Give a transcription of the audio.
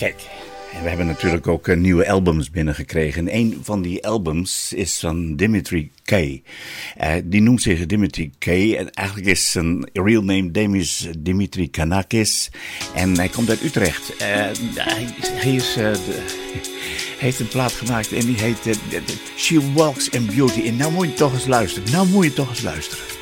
Kijk, we hebben natuurlijk ook nieuwe albums binnengekregen. En een van die albums is van Dimitri K. Die noemt zich Dimitri K. En eigenlijk is zijn real name Demis Dimitri Kanakis. En hij komt uit Utrecht. Hij heeft een plaat gemaakt en die heet She Walks in Beauty. En nou moet je toch eens luisteren.